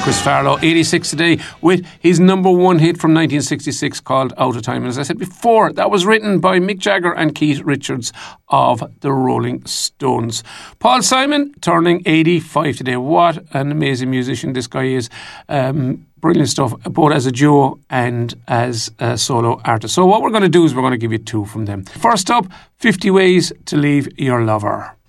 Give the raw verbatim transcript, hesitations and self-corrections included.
Chris Farlow, eighty-six today, with his number one hit from nineteen sixty-six called Out of Time. And as I said before, that was written by Mick Jagger and Keith Richards of the Rolling Stones. Paul Simon turning eighty-five today. What an amazing musician this guy is. Um, brilliant stuff, both as a duo and as a solo artist. So what we're going to do is we're going to give you two from them. First up, fifty Ways to Leave Your Lover.